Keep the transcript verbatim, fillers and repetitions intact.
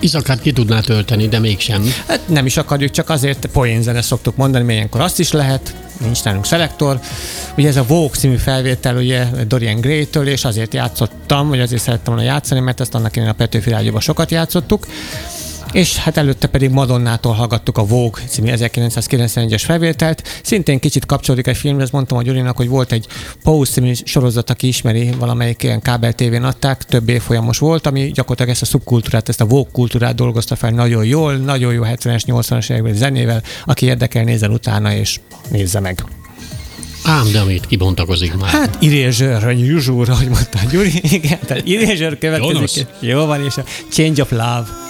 Izakát ki tudná tölteni, de mégsem. Hát nem is akarjuk, csak azért poénzene szoktuk mondani, mert ilyenkor azt is lehet, nincs nálunk szelektor. Ugye ez a Vogue című felvétel ugye Dorian Gray-től, és azért játszottam, vagy azért szerettem volna játszani, mert ezt annak én a Petőfi Rádióban sokat játszottuk. És hát előtte pedig Madonnától hallgattuk a Vogue című ezerkilencszázkilencvenegyes felvételt. Szintén kicsit kapcsolódik egy filmhez, mondtam a Gyurinak, hogy volt egy Pause című sorozat, aki ismeri, valamelyik ilyen kábel tévén adták, több évfolyamos volt, ami gyakorlatilag ezt a szubkultúrát, ezt a Vogue kultúrát dolgozta fel nagyon jól, nagyon jó hetvenes, nyolcvanas években zenével, aki érdekel, nézzen utána és nézze meg. Ám, de amit kibontakozik már. Hát Erasure, vagy Usual, ahogy mondta Gyuri, igen, tehát Erasure következik. Jó van, és a Change of Love.